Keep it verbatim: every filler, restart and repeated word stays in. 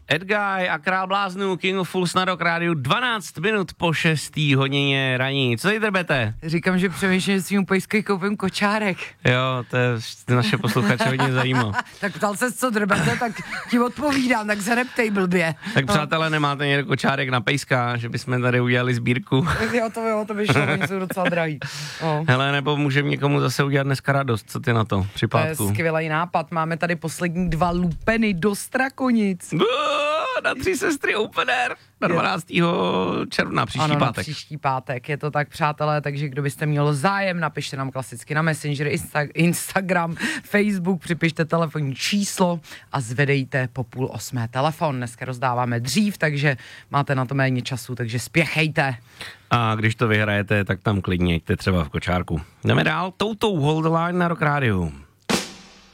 Edguy a Král bláznů, King of Fools na Rock Rádiu, dvanáct minut po šestý hodině raní. Co tady drbete? Říkám, že přemýšlím, že si mu pejskej koupím kočárek. Jo, to je naše posluchače hodně zajímá. Tak ptal se, co drbete, tak ti odpovídám, tak se neptej blbě. Tak přátelé, nemáte někdo kočárek na pejska, že bychom tady udělali sbírku? Jo, to jo, to by šlo, oni jsou docela drahý. No. Hele, nebo můžeme někomu zase udělat dneska radost, co ty na to, při pátku? To je skvělý nápad, máme tady poslední dva lupeny do Strakonic. Na Tři sestry opener na dvanáctého června, příští ano, pátek. příští pátek, je to tak, přátelé, takže kdo byste měl zájem, napište nám klasicky na Messenger, Insta- Instagram, Facebook, připište telefonní číslo a zvedejte po půl osmé telefon. Dneska rozdáváme dřív, takže máte na to méně času, takže spěchejte. A když to vyhrajete, tak tam klidně jďte třeba v kočárku. Jdeme dál, toutou Hold the Line na Rock Rádiu.